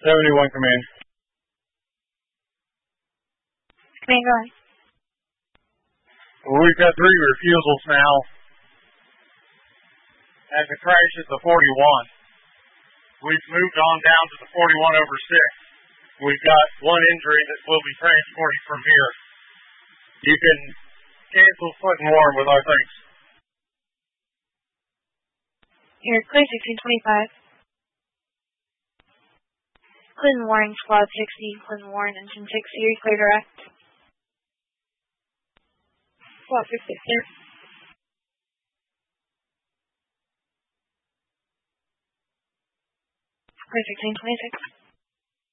71 Command. Command, go ahead. Well, we've got 3 refusals now. At the crash at the 41. We've moved on down to the 41 over 6. We've got 1 injury that will be transported from here. You can cancel Clinton Warren with our thanks. You're clear 1625. Clinton Warren, Squad 60, Clinton Warren, Engine 60, you're clear direct. Squad 60, clear. Clear 1626.